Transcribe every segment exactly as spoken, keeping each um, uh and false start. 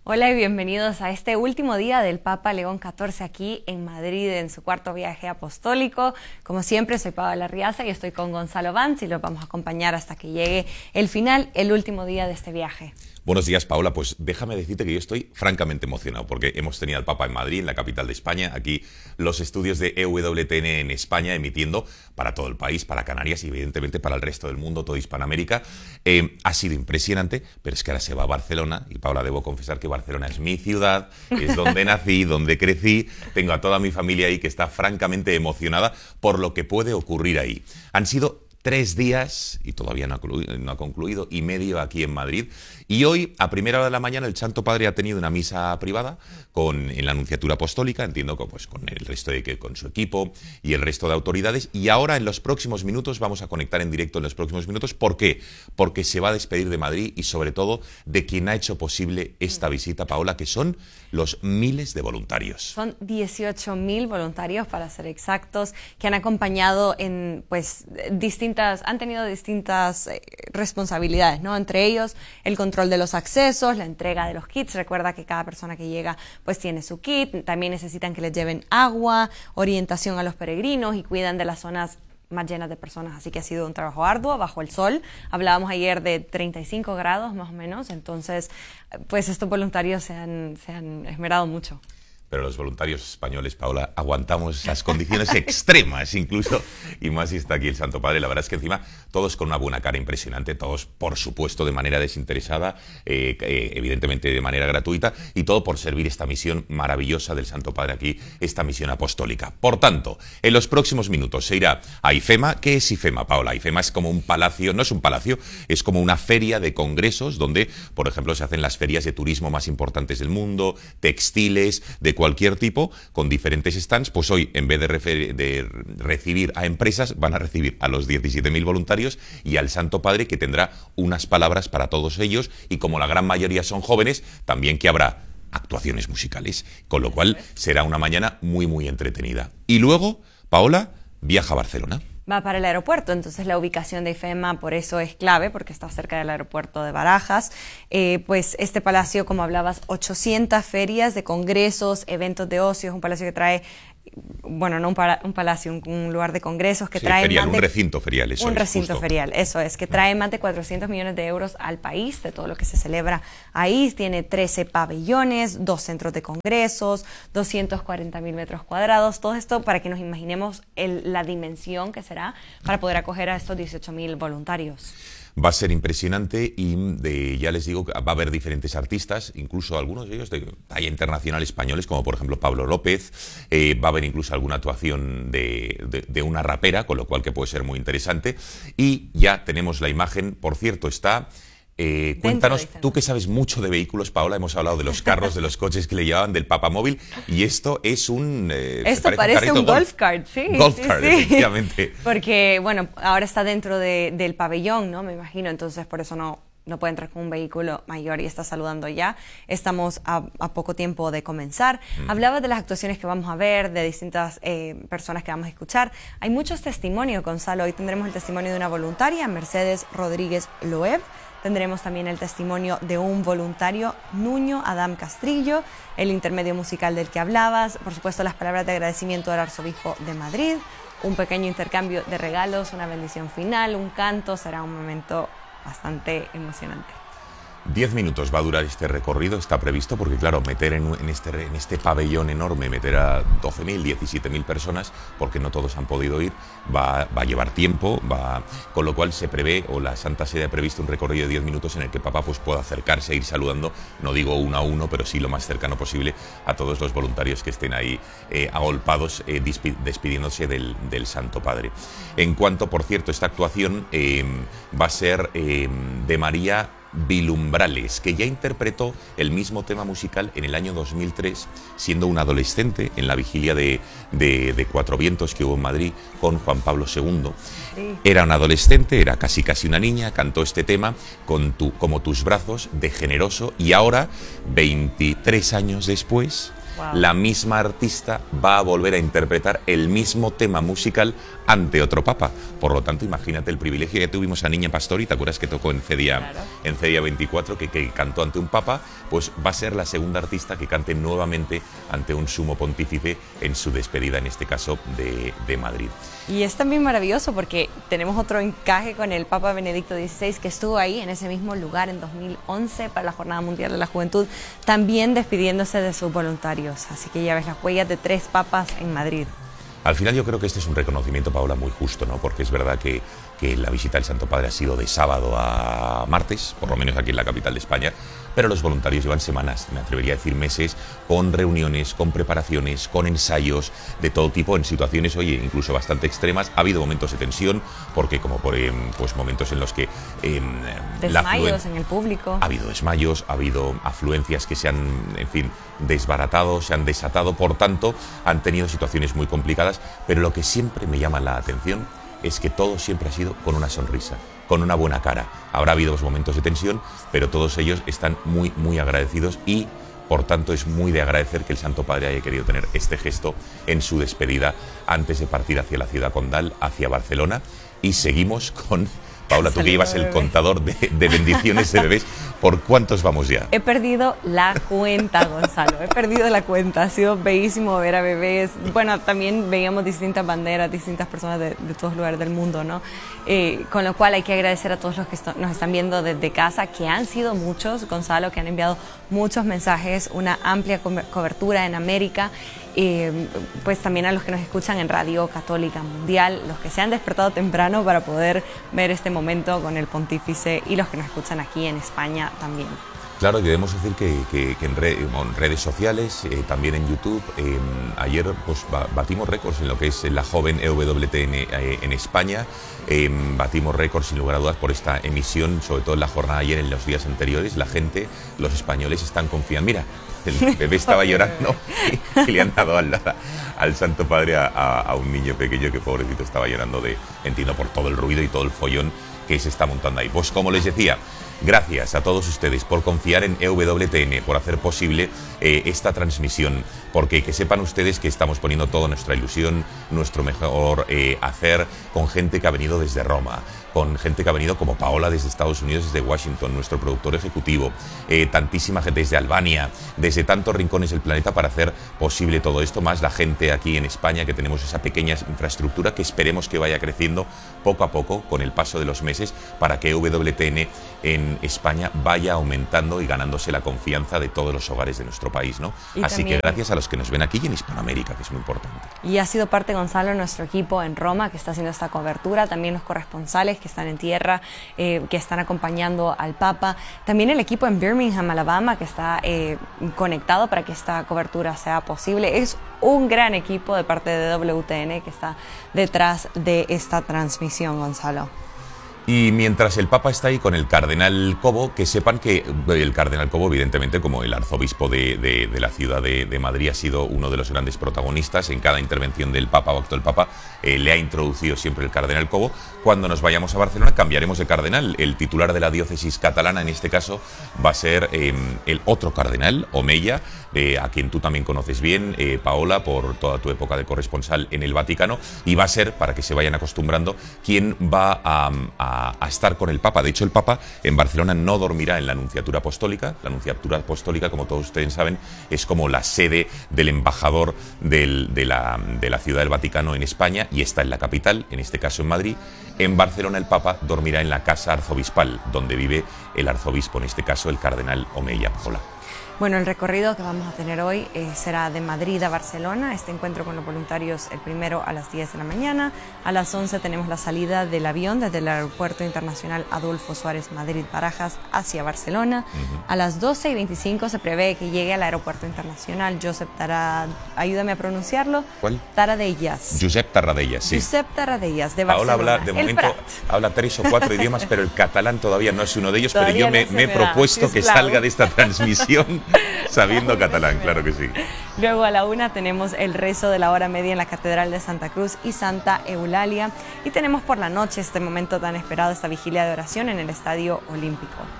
Hola y bienvenidos a este último día del Papa León catorce aquí en Madrid en su cuarto viaje apostólico. Como siempre, soy Paola Riaza y estoy con Gonzalo Vanz y los vamos a acompañar hasta que llegue el final, el último día de este viaje. Buenos días, Paola. Pues déjame decirte que yo estoy francamente emocionado porque hemos tenido al Papa en Madrid, en la capital de España, aquí los estudios de E W T N en España, emitiendo para todo el país, para Canarias y evidentemente para el resto del mundo, toda Hispanoamérica. Eh, ha sido impresionante, pero es que ahora se va a Barcelona y, Paola, debo confesar que Barcelona es mi ciudad, es donde nací, donde crecí, tengo a toda mi familia ahí que está francamente emocionada por lo que puede ocurrir ahí. Han sido tres días, y todavía no ha, no ha concluido, y medio aquí en Madrid. Y hoy, a primera hora de la mañana, el Santo Padre ha tenido una misa privada con, en la Anunciatura Apostólica, entiendo que pues, con el resto de que con su equipo y el resto de autoridades. Y ahora, en los próximos minutos, vamos a conectar en directo en los próximos minutos. ¿Por qué? Porque se va a despedir de Madrid y, sobre todo, de quien ha hecho posible esta visita, Paola, que son los miles de voluntarios. Son dieciocho mil voluntarios, para ser exactos, que han acompañado en, pues, distintas, han tenido distintas eh, responsabilidades, ¿no? Entre ellos, el control de los accesos, la entrega de los kits. Recuerda que cada persona que llega, pues, tiene su kit. También necesitan que les lleven agua, orientación a los peregrinos y cuidan de las zonas más llenas de personas, así que ha sido un trabajo arduo bajo el sol. Hablábamos ayer de treinta y cinco grados más o menos, entonces pues estos voluntarios se han, se han esmerado mucho. Pero los voluntarios españoles, Paola, aguantamos las condiciones extremas incluso, y más si está aquí el Santo Padre. La verdad es que encima todos con una buena cara impresionante, todos por supuesto de manera desinteresada, eh, eh, evidentemente de manera gratuita, y todo por servir esta misión maravillosa del Santo Padre aquí, esta misión apostólica. Por tanto, en los próximos minutos se irá a IFEMA. ¿Qué es IFEMA, Paola? IFEMA es como un palacio, no es un palacio, es como una feria de congresos donde, por ejemplo, se hacen las ferias de turismo más importantes del mundo, textiles, de cualquier tipo, con diferentes stands. Pues hoy, en vez de, de recibir a empresas, van a recibir a los diecisiete mil voluntarios y al Santo Padre, que tendrá unas palabras para todos ellos, y como la gran mayoría son jóvenes, también que habrá actuaciones musicales, con lo cual será una mañana muy muy entretenida. Y luego, Paola viaja a Barcelona. Va para el aeropuerto, entonces la ubicación de IFEMA por eso es clave, porque está cerca del aeropuerto de Barajas. Eh, pues este palacio, como hablabas, ochocientas ferias de congresos, eventos de ocio, es un palacio que trae, bueno, no un, pala un palacio, un, un lugar de congresos que sí, trae ferial, más de, un recinto ferial, eso un es, recinto justo. ferial, eso es, que trae más de cuatrocientos millones de euros al país, de todo lo que se celebra ahí. Tiene trece pabellones, dos centros de congresos, doscientos cuarenta mil metros cuadrados, todo esto para que nos imaginemos el, la dimensión que será para poder acoger a estos dieciocho mil voluntarios. Va a ser impresionante y de, ya les digo que va a haber diferentes artistas, incluso algunos de ellos de talla internacional españoles, como por ejemplo Pablo López. Eh, va a haber incluso alguna actuación de, de, de una rapera, con lo cual que puede ser muy interesante. Y ya tenemos la imagen, por cierto, está... Eh, cuéntanos, tú que sabes mucho de vehículos, Paola, hemos hablado de los carros, de los coches que le llevaban, del papamóvil, y esto es un... Eh, esto parece, parece un, un golf, golf cart, sí. Golf sí, cart, sí. efectivamente. Porque, bueno, ahora está dentro de, del pabellón, ¿no? Me imagino, entonces por eso no, no puede entrar con un vehículo mayor y está saludando ya. Estamos a, a poco tiempo de comenzar. Mm. Hablaba de las actuaciones que vamos a ver, de distintas eh, personas que vamos a escuchar. Hay muchos testimonios, Gonzalo. Hoy tendremos el testimonio de una voluntaria, Mercedes Rodríguez Loeb. Tendremos también el testimonio de un voluntario, Nuño Adam Castrillo, el intermedio musical del que hablabas, por supuesto las palabras de agradecimiento del arzobispo de Madrid, un pequeño intercambio de regalos, una bendición final, un canto. Será un momento bastante emocionante. Diez minutos va a durar este recorrido, está previsto, porque claro, meter en, en, este, en este pabellón enorme, meter a doce mil, diecisiete mil personas, porque no todos han podido ir, va, va a llevar tiempo, va, con lo cual se prevé, o la Santa Sede ha previsto un recorrido de diez minutos en el que Papá pues, pueda acercarse e ir saludando, no digo uno a uno, pero sí lo más cercano posible a todos los voluntarios que estén ahí eh, agolpados, eh, despidiéndose del, del Santo Padre. En cuanto, por cierto, esta actuación eh, va a ser eh, de María Vilumbrales, que ya interpretó el mismo tema musical en el año dos mil tres, siendo un adolescente en la vigilia de, de, de Cuatro Vientos que hubo en Madrid con Juan Pablo segundo. Sí. Era un adolescente, era casi casi una niña, cantó este tema con tu, como tus brazos, de Generoso, y ahora, veintitrés años después, Wow. La misma artista va a volver a interpretar el mismo tema musical ante otro papa. Por lo tanto, imagínate el privilegio. Ya tuvimos a Niña Pastori, ¿te acuerdas que tocó en C D I A, claro, en C D I A veinticuatro, que, que cantó ante un papa? Pues va a ser la segunda artista que cante nuevamente ante un sumo pontífice en su despedida, en este caso, de, de Madrid. Y es también maravilloso porque tenemos otro encaje con el Papa Benedicto dieciséis, que estuvo ahí en ese mismo lugar en dos mil once para la Jornada Mundial de la Juventud, también despidiéndose de sus voluntarios. Así que ya ves las huellas de tres papas en Madrid. Al final yo creo que este es un reconocimiento, Paola, muy justo, ¿no? Porque es verdad que, que la visita del Santo Padre ha sido de sábado a martes, por lo menos aquí en la capital de España, pero los voluntarios llevan semanas, me atrevería a decir meses, con reuniones, con preparaciones, con ensayos de todo tipo, en situaciones, oye, incluso bastante extremas. Ha habido momentos de tensión, porque como por eh, pues momentos en los que... Eh, desmayos en el público. Ha habido desmayos, ha habido afluencias que se han, en fin, desbaratado, se han desatado, por tanto, han tenido situaciones muy complicadas, pero lo que siempre me llama la atención es que todo siempre ha sido con una sonrisa, con una buena cara. Habrá habido momentos de tensión, pero todos ellos están muy, muy agradecidos y, por tanto, es muy de agradecer que el Santo Padre haya querido tener este gesto en su despedida antes de partir hacia la ciudad condal, hacia Barcelona. Y seguimos con... Paola, tú que llevas el contador de, de bendiciones de bebés, ¿por cuántos vamos ya? He perdido la cuenta, Gonzalo, he perdido la cuenta. Ha sido bellísimo ver a bebés. Bueno, también veíamos distintas banderas, distintas personas de, de todos lugares del mundo, ¿no? Eh, con lo cual hay que agradecer a todos los que nos están viendo desde casa, que han sido muchos, Gonzalo, que han enviado muchos mensajes, una amplia co cobertura en América. Eh, pues también a los que nos escuchan en Radio Católica Mundial, los que se han despertado temprano para poder ver este momento con el pontífice y los que nos escuchan aquí en España también. Claro, y debemos decir que, que, que en, red, en redes sociales, eh, también en YouTube, eh, ayer pues, batimos récords en lo que es la joven E W T N eh, en España, eh, batimos récords sin lugar a dudas por esta emisión, sobre todo en la jornada ayer, en los días anteriores. La gente, los españoles están confiando. Mira, el bebé estaba llorando y, y le han dado al, al Santo Padre a, a, a un niño pequeño que pobrecito estaba llorando, de, entiendo, por todo el ruido y todo el follón que se está montando ahí. Pues como les decía, gracias a todos ustedes por confiar en E W T N, por hacer posible eh, esta transmisión, porque que sepan ustedes que estamos poniendo toda nuestra ilusión, nuestro mejor eh, hacer, con gente que ha venido desde Roma, con gente que ha venido como Paola desde Estados Unidos, desde Washington, nuestro productor ejecutivo, eh, tantísima gente desde Albania, desde tantos rincones del planeta para hacer posible todo esto, más la gente aquí en España, que tenemos esa pequeña infraestructura que esperemos que vaya creciendo poco a poco con el paso de los meses, para que E W T N en España vaya aumentando y ganándose la confianza de todos los hogares de nuestro país, ¿no? Así también, que gracias a los que nos ven aquí y en Hispanoamérica, que es muy importante. Y ha sido parte, Gonzalo, nuestro equipo en Roma, que está haciendo esta cobertura, también los corresponsales que están en tierra, eh, que están acompañando al Papa, también el equipo en Birmingham, Alabama, que está eh, conectado para que esta cobertura sea posible. Es un gran equipo de parte de E W T N que está detrás de esta transmisión, Gonzalo. Y mientras el Papa está ahí con el Cardenal Cobo, que sepan que el Cardenal Cobo, evidentemente, como el arzobispo de, de, de la ciudad de, de Madrid, ha sido uno de los grandes protagonistas en cada intervención del Papa o acto del Papa, eh, le ha introducido siempre el Cardenal Cobo. Cuando nos vayamos a Barcelona cambiaremos de cardenal. El titular de la diócesis catalana, en este caso, va a ser eh, el otro cardenal, Omeya, eh, a quien tú también conoces bien, eh, Paola, por toda tu época de corresponsal en el Vaticano, y va a ser, para que se vayan acostumbrando, quien va a, a a estar con el Papa. De hecho, el Papa en Barcelona no dormirá en la Nunciatura Apostólica. La Nunciatura Apostólica, como todos ustedes saben, es como la sede del embajador del, de, la, de la Ciudad del Vaticano en España, y está en la capital, en este caso en Madrid. En Barcelona el Papa dormirá en la Casa Arzobispal, donde vive el arzobispo, en este caso el Cardenal Omeya. Hola. Bueno, el recorrido que vamos a tener hoy eh, será de Madrid a Barcelona. Este encuentro con los voluntarios, el primero a las diez de la mañana. A las once tenemos la salida del avión desde el Aeropuerto Internacional Adolfo Suárez Madrid-Barajas hacia Barcelona. Uh-huh. A las doce y veinticinco se prevé que llegue al Aeropuerto Internacional Josep Tarad... Ayúdame a pronunciarlo. ¿Cuál? Taradellas. Josep Tarradellas, sí. Josep Tarradellas, de Barcelona. Paola habla, de momento, habla tres o cuatro idiomas, pero el catalán todavía no es uno de ellos, todavía pero yo no me, me he propuesto que salga de esta transmisión sabiendo catalán, claro que sí. Luego a la una tenemos el rezo de la hora media en la Catedral de Santa Cruz y Santa Eulalia. Y tenemos por la noche este momento tan esperado, esta vigilia de oración en el Estadio Olímpico.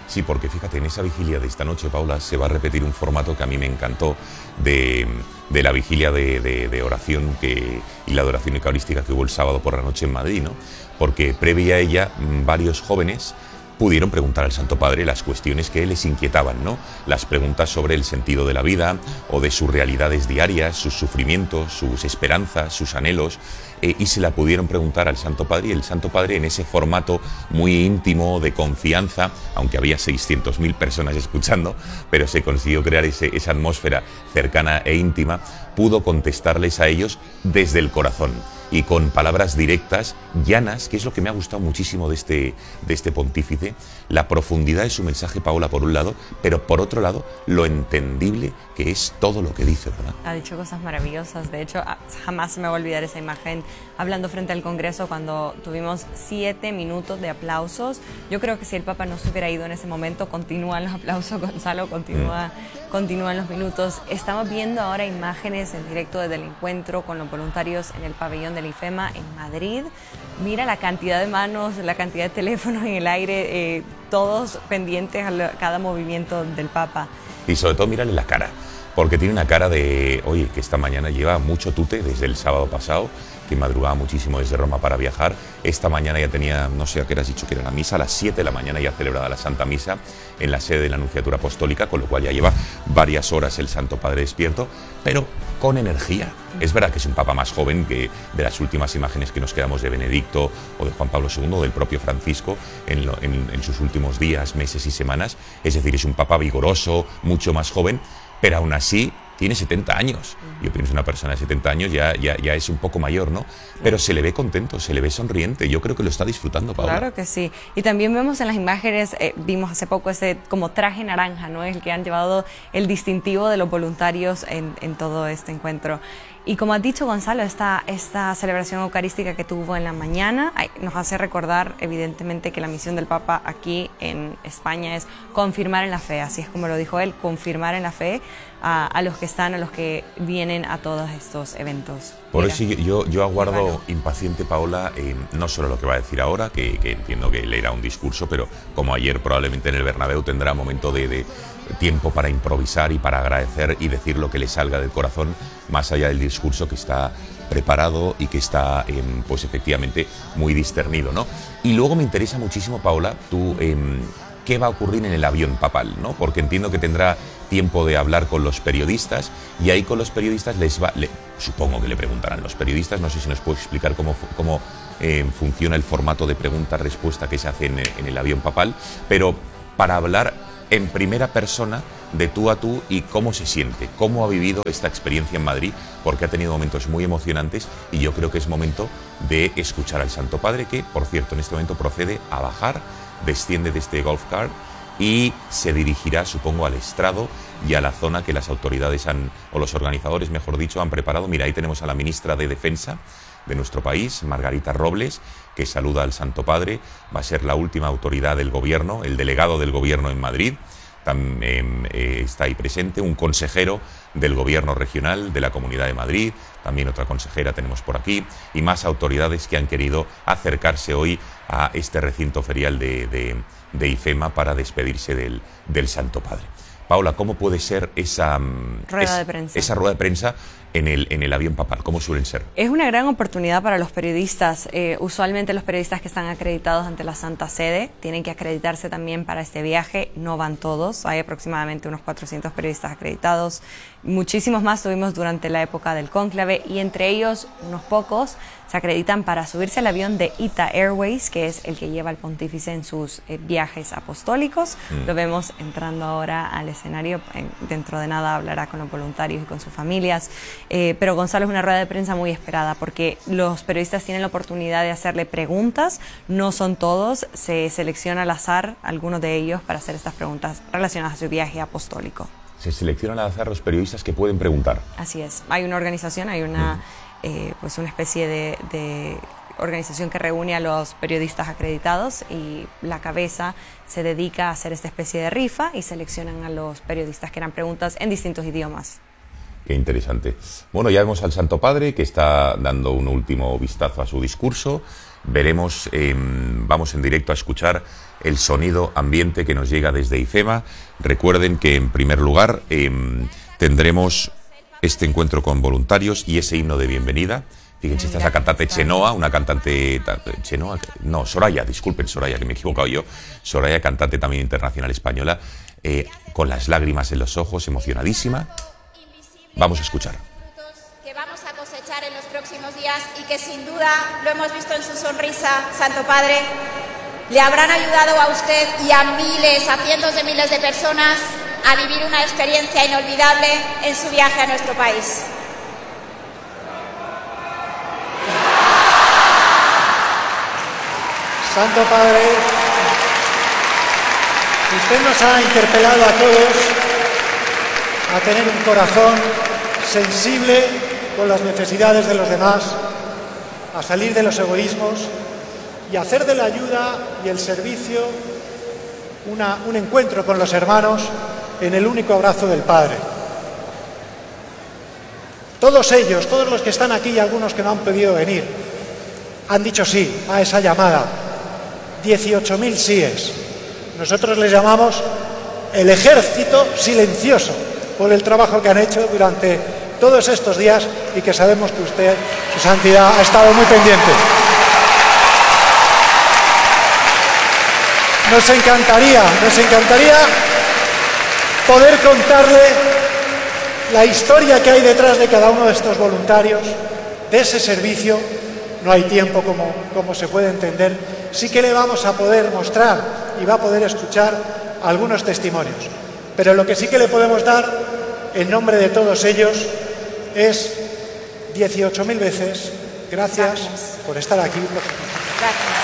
Sí, porque fíjate, en esa vigilia de esta noche, Paula, se va a repetir un formato que a mí me encantó de, de la vigilia de, de, de oración que, y la adoración eucarística que hubo el sábado por la noche en Madrid, ¿no? Porque previa a ella, varios jóvenes pudieron preguntar al Santo Padre las cuestiones que les inquietaban, ¿no? Las preguntas sobre el sentido de la vida o de sus realidades diarias, sus sufrimientos, sus esperanzas, sus anhelos, eh, y se la pudieron preguntar al Santo Padre, y el Santo Padre, en ese formato muy íntimo, de confianza, aunque había seiscientas mil personas escuchando, pero se consiguió crear ese, esa atmósfera cercana e íntima, pudo contestarles a ellos desde el corazón y con palabras directas, llanas, que es lo que me ha gustado muchísimo de este, de este pontífice, la profundidad de su mensaje, Paula, por un lado, pero por otro lado, lo entendible que es todo lo que dice, ¿verdad? Ha dicho cosas maravillosas. De hecho, jamás se me va a olvidar esa imagen hablando frente al Congreso cuando tuvimos siete minutos de aplausos. Yo creo que si el Papa no se hubiera ido en ese momento, continúan los aplausos, Gonzalo, continúa, mm. continúan los minutos. Estamos viendo ahora imágenes en directo desde el encuentro con los voluntarios en el pabellón del IFEMA en Madrid. Mira la cantidad de manos, la cantidad de teléfonos en el aire, eh, todos pendientes a lo, cada movimiento del Papa. Y sobre todo mírale la cara, porque tiene una cara de, oye, que esta mañana lleva mucho tute desde el sábado pasado, que madrugaba muchísimo desde Roma para viajar. Esta mañana ya tenía, no sé a qué hora has dicho que era la misa, a las siete de la mañana ya celebrada la Santa Misa en la sede de la Nunciatura Apostólica, con lo cual ya lleva varias horas el Santo Padre despierto, pero con energía. Es verdad que es un papa más joven que de las últimas imágenes que nos quedamos de Benedicto o de Juan Pablo segundo, o del propio Francisco en, lo, en, en sus últimos días, meses y semanas. Es decir, es un papa vigoroso, mucho más joven, pero aún así tiene setenta años. Yo pienso una persona de setenta años ya, ya, ya es un poco mayor, ¿no? Pero se le ve contento, se le ve sonriente. Yo creo que lo está disfrutando, Paula. Claro que sí. Y también vemos en las imágenes, eh, vimos hace poco ese como traje naranja, ¿no? El que han llevado el distintivo de los voluntarios en, en todo este encuentro. Y como has dicho, Gonzalo, esta, esta celebración eucarística que tuvo en la mañana ay, nos hace recordar, evidentemente, que la misión del Papa aquí en España es confirmar en la fe, así es como lo dijo él, confirmar en la fe a, a los que están, a los que vienen a todos estos eventos. Por Mira. eso yo, yo aguardo bueno. impaciente, Paola, eh, no solo lo que va a decir ahora, que, que entiendo que leerá un discurso, pero como ayer probablemente en el Bernabéu tendrá momento de... de tiempo para improvisar y para agradecer y decir lo que le salga del corazón, más allá del discurso que está preparado y que está, eh, pues efectivamente, muy discernido, ¿no? Y luego me interesa muchísimo, Paola, tú, eh, qué va a ocurrir en el avión papal, ¿no? Porque entiendo que tendrá tiempo de hablar con los periodistas y ahí con los periodistas les va, le, supongo que le preguntarán los periodistas, no sé si nos puede explicar cómo, cómo eh, funciona el formato de pregunta-respuesta que se hace en, en el avión papal, pero para hablar en primera persona, de tú a tú, y cómo se siente, cómo ha vivido esta experiencia en Madrid, porque ha tenido momentos muy emocionantes y yo creo que es momento de escuchar al Santo Padre, que, por cierto, en este momento procede a bajar, desciende de este golf cart y se dirigirá, supongo, al estrado y a la zona que las autoridades han, o los organizadores, mejor dicho, han preparado. Mira, ahí tenemos a la ministra de Defensa de nuestro país, Margarita Robles, que saluda al Santo Padre. Va a ser la última autoridad del gobierno, el delegado del gobierno en Madrid. También eh, está ahí presente un consejero del gobierno regional de la Comunidad de Madrid, también otra consejera tenemos por aquí, y más autoridades que han querido acercarse hoy a este recinto ferial de, de, de IFEMA para despedirse del, del Santo Padre. Paula, ¿cómo puede ser esa rueda, es, de prensa. esa rueda de prensa en el, en el avión papal? ¿Cómo suelen ser? Es una gran oportunidad para los periodistas. Eh, usualmente los periodistas que están acreditados ante la Santa Sede tienen que acreditarse también para este viaje. No van todos, hay aproximadamente unos cuatrocientos periodistas acreditados. Muchísimos más tuvimos durante la época del cónclave y entre ellos unos pocos se acreditan para subirse al avión de ITA Airways, que es el que lleva al pontífice en sus eh, viajes apostólicos. Mm. Lo vemos entrando ahora al escenario. En, dentro de nada hablará con los voluntarios y con sus familias. Eh, pero Gonzalo, es una rueda de prensa muy esperada porque los periodistas tienen la oportunidad de hacerle preguntas. No son todos, se selecciona al azar algunos de ellos para hacer estas preguntas relacionadas a su viaje apostólico. Se seleccionan al azar los periodistas que pueden preguntar. Así es. Hay una organización, hay una... Mm. Eh, pues una especie de, de organización que reúne a los periodistas acreditados y la cabeza se dedica a hacer esta especie de rifa y seleccionan a los periodistas que harán preguntas en distintos idiomas. Qué interesante. Bueno, ya vemos al Santo Padre que está dando un último vistazo a su discurso. veremos, eh, vamos en directo a escuchar el sonido ambiente que nos llega desde IFEMA. Recuerden que en primer lugar eh, tendremos este encuentro con voluntarios y ese himno de bienvenida. Fíjense, esta es la cantante Chenoa, una cantante... Chenoa, no, Soraya, disculpen, Soraya, que me he equivocado yo. Soraya, cantante también internacional española, eh, con las lágrimas en los ojos, emocionadísima. Vamos a escuchar. Que vamos a cosechar en los próximos días y que sin duda, lo hemos visto en su sonrisa, Santo Padre, le habrán ayudado a usted y a miles, a cientos de miles de personas a vivir una experiencia inolvidable en su viaje a nuestro país. Santo Padre, usted nos ha interpelado a todos a tener un corazón sensible con las necesidades de los demás, a salir de los egoísmos y a hacer de la ayuda y el servicio una, un encuentro con los hermanos en el único abrazo del Padre. Todos ellos, todos los que están aquí y algunos que no han podido venir, han dicho sí a esa llamada. dieciocho mil síes. Nosotros les llamamos el ejército silencioso por el trabajo que han hecho durante todos estos días y que sabemos que usted, su santidad, ha estado muy pendiente. Nos encantaría, nos encantaría poder contarle la historia que hay detrás de cada uno de estos voluntarios, de ese servicio. No hay tiempo, como, como se puede entender. Sí que le vamos a poder mostrar y va a poder escuchar algunos testimonios. Pero lo que sí que le podemos dar, en nombre de todos ellos, es dieciocho mil veces gracias, gracias por estar aquí. Gracias.